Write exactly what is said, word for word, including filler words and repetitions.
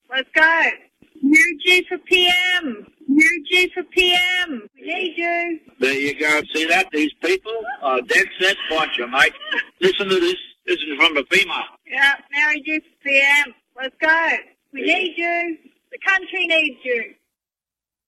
Let's go. You're due for P M. You're due for P M. We need you. There you go. See that? These people are dead set watch you, mate. Listen to this. This is from the FEMA. Yeah, now you're due for P M. Let's go. We need you. The country needs you.